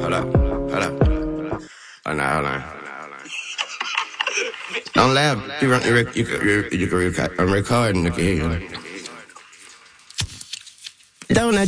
Hold up. Hold on. Don't laugh. I'm recording. Okay. Don't